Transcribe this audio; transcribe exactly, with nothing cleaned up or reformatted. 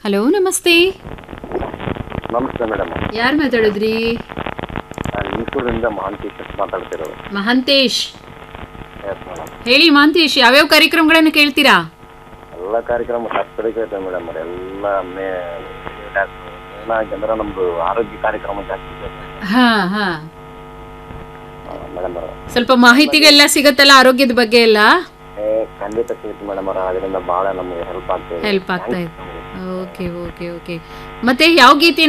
Hello, ನಮಸ್ತೆ. ನಮಸ್ತೆ madam. ಯಾರು ಮಾತಾಡಿದ್ರಿ? ನಾನು ಮೈಸೂರಿಂದ ಮಹಾಂತೇಶ್ ಮಾತಾಡ್ತಿರೋದು. Mahantesh, yes madam. ಹೇಳಿ ಮಹಾಂತೇಶ್, ಯಾವ್ಯಾವ ಕಾರ್ಯಕ್ರಮಗಳನ್ನು ಕೇಳ್ತೀರಾ? ಎಲ್ಲ ಕಾರ್ಯಕ್ರಮ ಕಷ್ಟಪಡಿಕೆ ಐತೆ ಮೇಡಮ್. ಎಲ್ಲ ಮೇ ಜನರ ನಮ್ದು ಆರೋಗ್ಯ ಕಾರ್ಯಕ್ರಮ ಜಾಸ್ತಿ ಇದೆ ಹಾ ಹಾ ಮೇಡಮ್. ಸ್ವಲ್ಪ ಮಾಹಿತಿಗೆಲ್ಲ ಸಿಗತ್ತಲ್ಲ ಆರೋಗ್ಯದ ಬಗ್ಗೆ ಎಲ್ಲ? ಏ ಖಂಡಿತ ಸಿಗುತ್ತೆ ಮೇಡಮ್. ಅದರಿಂದ ಬಹಳ ನಮ್ಗೆ ಹೆಲ್ಪ್ ಆಗ್ತದೆ. ಹೆಲ್ಪ್ ಆಗ್ತಾ ಇದೆ. Okay okay okay. ಮತ್ತೆ ಯಾವ ಗೀತೆ